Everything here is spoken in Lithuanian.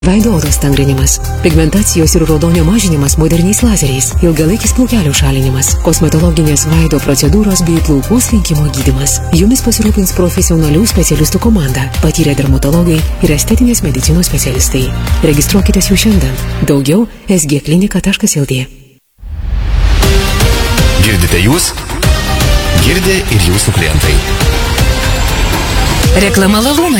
Veido odos tangrinimas, pigmentacijos ir raudonio mažinimas moderniais lazeriais, ilgalaikis plaukelių šalinimas, kosmetologinės veido procedūros bei plaukų slinkimo gydymas. Jumis pasirūpins profesionalių specialistų komanda, patyrę dermatologai ir estetinės medicinos specialistai. Registruokitės jau šiandien. Daugiau sgklinika.lt. Girdite jūs? Girdi ir jūsų klientai. Reklama Lalūnui.